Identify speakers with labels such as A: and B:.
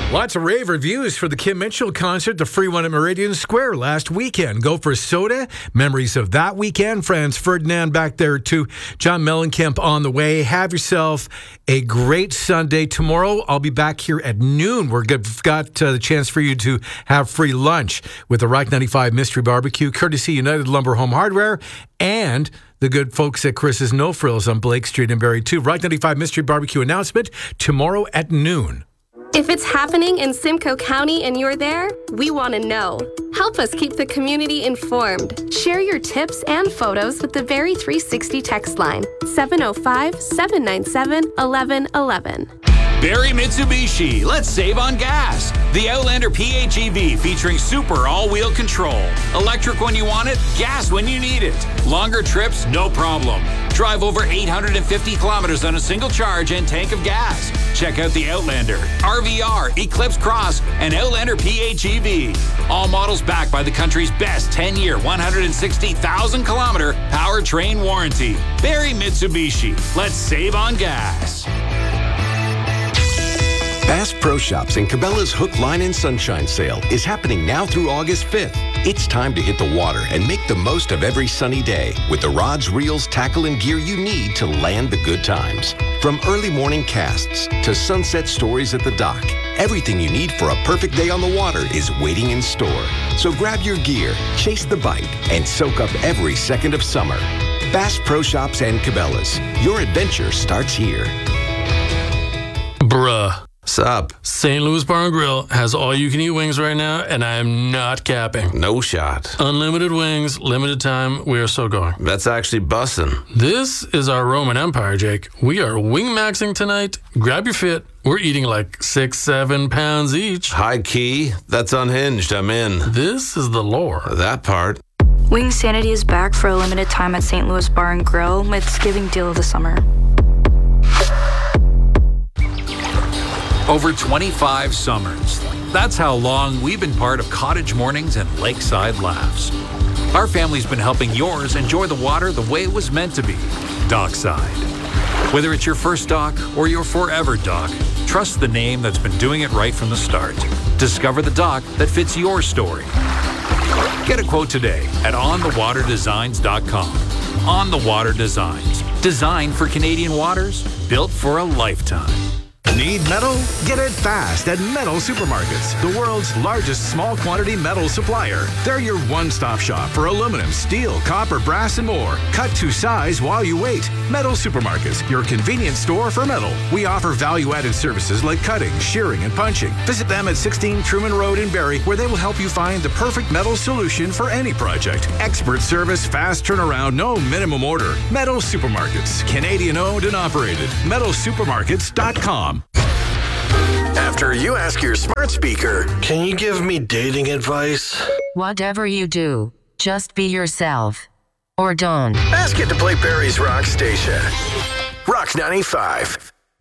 A: Lots of rave reviews for the Kim Mitchell concert, the free one at Meridian Square last weekend. Go for soda. Memories of that weekend. Franz Ferdinand back there too. John Mellencamp on the way. Have yourself a great Sunday. Tomorrow, I'll be back here at noon. We've got the chance for you to have free lunch with the Rock 95 Mystery Barbecue, courtesy United Lumber Home Hardware, and the good folks at Chris's No Frills on Blake Street in Barrie too. Rock 95 Mystery Barbecue announcement tomorrow at noon.
B: If it's happening in Simcoe County and you're there, we want to know. Help us keep the community informed. Share your tips and photos with the Barrie 360 text line, 705-797-1111.
C: Barrie Mitsubishi, let's save on gas. The Outlander PHEV featuring super all-wheel control. Electric when you want it, gas when you need it. Longer trips, no problem. Drive over 850 kilometers on a single charge and tank of gas. Check out the Outlander, RVR, Eclipse Cross, and Outlander PHEV. All models backed by the country's best 10-year, 160,000-kilometer powertrain warranty. Barrie Mitsubishi, let's save on gas.
D: Bass Pro Shops and Cabela's Hook, Line, and Sunshine sale is happening now through August 5th. It's time to hit the water and make the most of every sunny day with the rods, reels, tackle, and gear you need to land the good times. From early morning casts to sunset stories at the dock, everything you need for a perfect day on the water is waiting in store. So grab your gear, chase the bite, and soak up every second of summer. Bass Pro Shops and Cabela's. Your adventure starts here.
E: Bruh.
F: Sup?
E: St. Louis Bar and Grill has all-you-can-eat wings right now, and I am not capping.
F: No shot.
E: Unlimited wings, limited time. We are so going.
F: That's actually bussin'.
E: This is our Roman Empire, Jake. We are wing-maxing tonight. Grab your fit. We're eating like 6-7 pounds each.
F: High key. That's unhinged. I'm in.
E: This is the lore.
F: That part.
G: Wing Sanity is back for a limited time at St. Louis Bar and Grill with Thanksgiving deal of the summer.
C: Over 25 summers. That's how long we've been part of Cottage Mornings and Lakeside Laughs. Our family's been helping yours enjoy the water the way it was meant to be, dockside. Whether it's your first dock or your forever dock, trust the name that's been doing it right from the start. Discover the dock that fits your story. Get a quote today at onthewaterdesigns.com. On the Water Designs. Designed for Canadian waters, built for a lifetime.
H: Need metal? Get it fast at Metal Supermarkets, the world's largest small quantity metal supplier. They're your one-stop shop for aluminum, steel, copper, brass, and more. Cut to size while you wait. Metal Supermarkets, your convenience store for metal. We offer value-added services like cutting, shearing, and punching. Visit them at 16 Truman Road in Barrie, where they will help you find the perfect metal solution for any project. Expert service, fast turnaround, no minimum order. Metal Supermarkets, Canadian-owned and operated. MetalSupermarkets.com.
I: After you ask your smart speaker, can you give me dating advice?
J: Whatever you do, just be yourself. Or don't.
I: Ask it to play Barrie's Rock Station. Rock 95.